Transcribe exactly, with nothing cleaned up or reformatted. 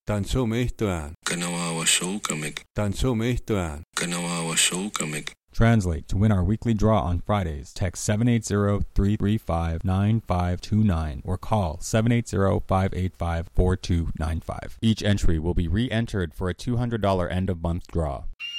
Tansumistoan. Kanawawa Shokamik. Tansumistoan. Kanawawa Shokamik. Translate. To win our weekly draw on Fridays, text seven eight zero, three three five, nine five two nine or call seven eight zero, five eight five, four two nine five. Each entry will be re-entered for a two hundred dollars end-of-month draw.